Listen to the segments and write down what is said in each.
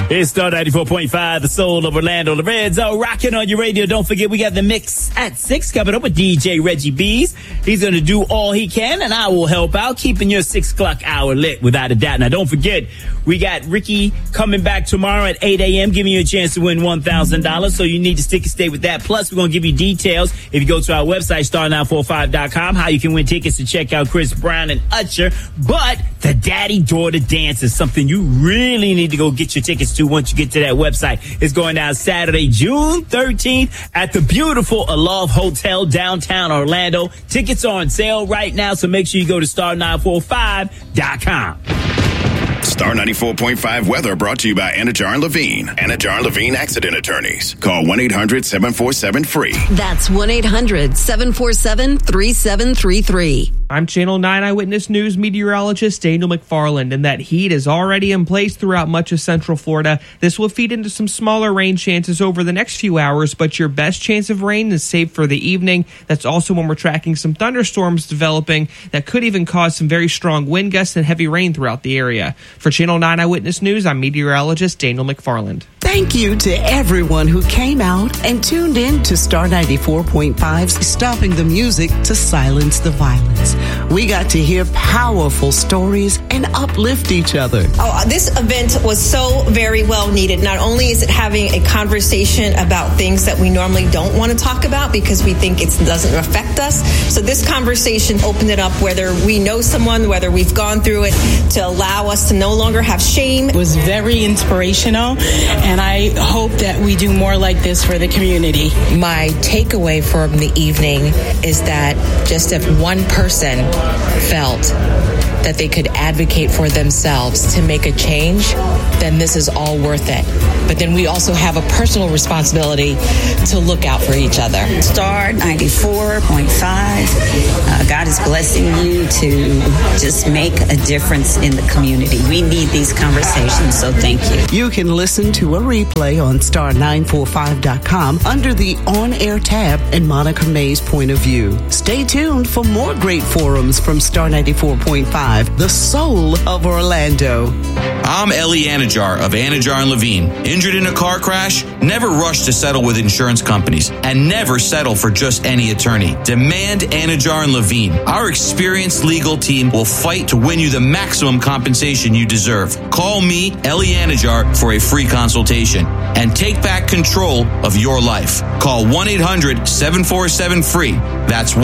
It's Star 94.5, the soul of Orlando, the Red Zone, rocking on your radio. Don't forget, we got the mix at 6 coming up with DJ Reggie B's. He's going to do all he can, and I will help out, keeping your 6 o'clock hour lit without a doubt. Now, don't forget, we got Ricky coming back tomorrow at 8 a.m., giving you a chance to win $1,000. So you need to stick and stay with that. Plus, we're going to give you details if you go to our website, star945.com, how you can win tickets to check out Chris Brown and Usher. But the daddy-daughter dance is something you really need to go get your tickets to once you get to that website. It's going down Saturday, June 13th at the beautiful Aloft Hotel downtown Orlando. Tickets are on sale right now, so make sure you go to star945.com. Star 94.5 weather brought to you by Anajar and Levine. Anajar and Levine Accident Attorneys. Call 1-800-747-FREE. That's 1-800-747-3733. I'm Channel 9 Eyewitness News meteorologist Daniel McFarland, and that heat is already in place throughout much of Central Florida. This will feed into some smaller rain chances over the next few hours, but your best chance of rain is saved for the evening. That's also when we're tracking some thunderstorms developing that could even cause some very strong wind gusts and heavy rain throughout the area. For Channel 9 Eyewitness News, I'm meteorologist Daniel McFarland. Thank you to everyone who came out and tuned in to Star 94.5's Stopping the Music to Silence the Violence. We got to hear powerful stories and uplift each other. This event was so very well needed. Not only is it having a conversation about things that we normally don't want to talk about because we think it doesn't affect us. So this conversation opened it up, whether we know someone, whether we've gone through it, to allow us to no longer have shame. It was very inspirational, and I hope that we do more like this for the community. My takeaway from the evening is that just if one person felt that they could advocate for themselves to make a change, then this is all worth it. But then we also have a personal responsibility to look out for each other. Star 94.5. God is blessing you to just make a difference in the community. We need these conversations, so thank you. You can listen to a replay on star945.com under the on-air tab and Monica May's point of view. Stay tuned for more great forums from Star 94.5, the soul of Orlando. I'm Ellie Anajar of Anajar and Levine. Injured in a car crash? Never rush to settle with insurance companies, and never settle for just any attorney. Demand Anajar and Levine. Our experienced legal team will fight to win you the maximum compensation you deserve. Call me, Ellie Anajar, for a free consultation and take back control of your life. Call 1-800-747-FREE. That's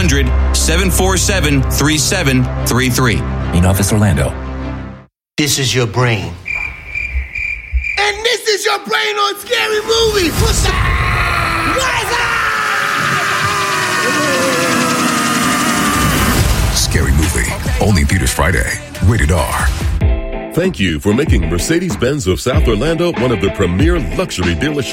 1-800-747-3733. In Office Orlando. This is your brain. And this is your brain on Scary Movie. What's up? Scary Movie. Only theaters Friday. Rated R. Thank you for making Mercedes-Benz of South Orlando one of the premier luxury dealerships